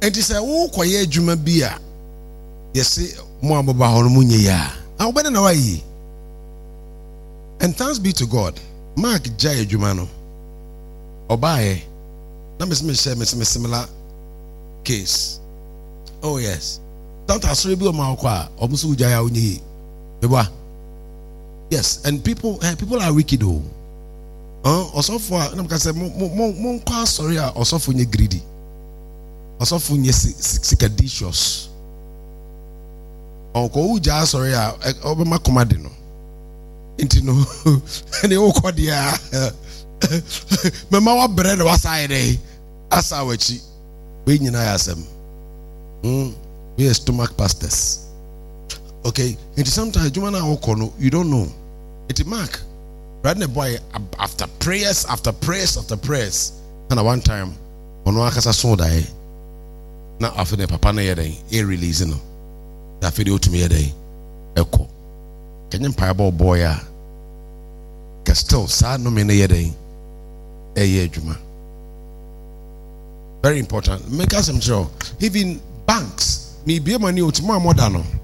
And he said, "Oh, quiet, Juma Bia. Yes, Moababa Hormunya. I'll better know why." And thanks be to God, Mark Jay Jumano. Obaye. Now, Miss similar case. Oh, yes. Don't ask Rebu Maukwa or Musu Jaya Uni. Yes, and people are wicked. Also for Monka sorry, also for you greedy. Also for you sickadicious. Uncle Uja sorry, over my commandino. Intino, and the old cordia. Mamma bread was I day. As I would see. We are stomach pastors. Okay, and sometimes you don't know. It's Mark. Right now, boy, after prayers, and at one time, on one case I saw that. Now after the papa na yede, releasing no. That video to me yede, echo. Can you payable boy ya? Still, sad no me na yede, juma. Very important. Make us sure. Even banks, me be money tomorrow more than no.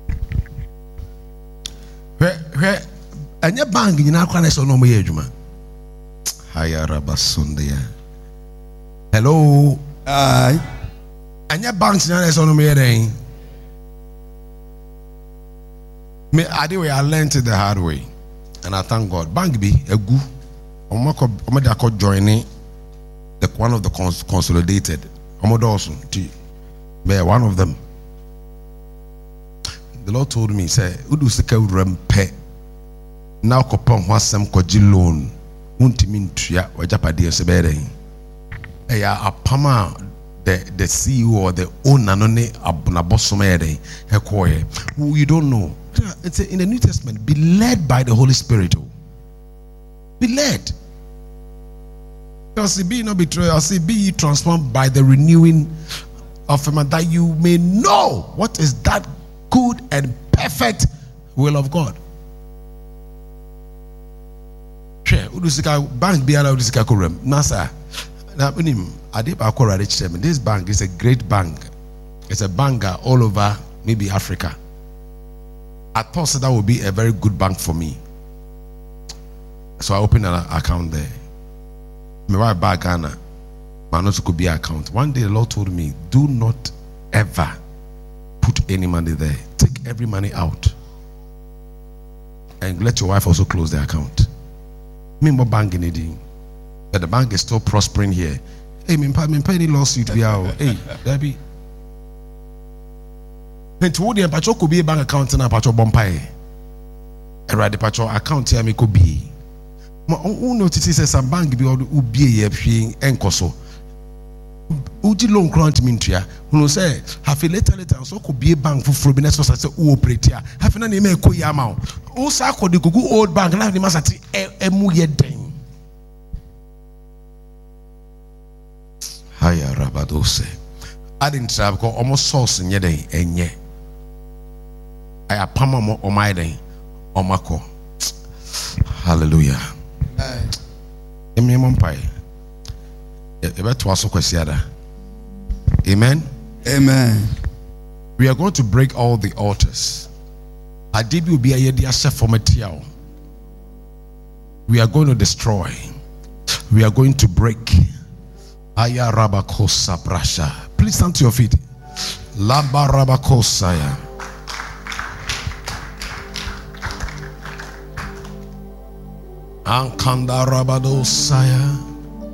Where and your bank in our corner so no more juma. Haya rabasundia. Hello. Aye. And your banks in our so no more day. Me I learned it the hard way. And I thank God. Bank be a good Omada joining the one of the consolidated. Omodawson. One of them. The Lord told me, say, Udu sika urempe now kopon wasem koji loan untimin tria wajapadi sebere. Eya apama the CEO or the owner none abunabosomere hekoye. You don't know. It's in the New Testament. Be led by the Holy Spirit. Be led. Be not betrayed. I say, be ye transformed by the renewing of him, that you may know what is that good and perfect will of God. Bank Nasa. This bank is a great bank. It's a banker all over maybe Africa. I thought that would be a very good bank for me. So I opened an account there. My wife Ghana. My not could be account. One day the Lord told me, do not ever put any money there. Take every money out. And let your wife also close the account. Me more banking it. But the bank is still prospering here. Hey, me pay any lawsuit we are. Hey, Debbie. When to the pacho could be a bank account and a pacho bompay. And right the pacho account here me could be. Ma notice some bank be or ubi a paying encoso. Uji loan grant mintria, who say, have a later so could be a bank for Frobinus was a operate here. Have an email koyama. O Sako the Gugu old bank, and have the Masati a muye ding. Haya Rabadose. I didn't travel almost sauce in your day, and ye. I have Pamamo or my day, or Mako. Hallelujah. Amen. Amen. We are going to break all the altars. We are going to destroy. We are going to break. Aya Rabakosa Brasha. Please stand to your feet. Lamba Rabakosaya. Ankanda Rabadosaya.